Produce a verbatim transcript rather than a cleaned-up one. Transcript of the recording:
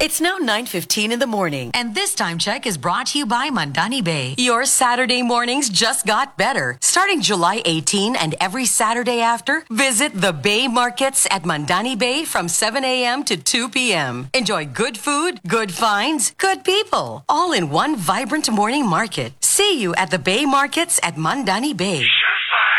It's now nine fifteen in the morning. And this time check is brought to you by Mandani Bay. Your Saturday mornings just got better. Starting July eighteenth and every Saturday after, visit the Bay Markets at Mandani Bay from seven a.m. to two p.m. Enjoy good food, good finds, good people, all in one vibrant morning market. See you at the Bay Markets at Mandani Bay.